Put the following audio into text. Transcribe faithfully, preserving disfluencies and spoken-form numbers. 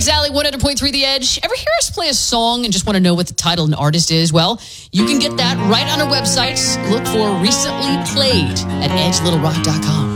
It's Allie, one hundred point three The Edge. Ever hear us play a song and just want to know what the title and artist is? Well, you can get that right on our website. Look for Recently Played at edge little rock dot com.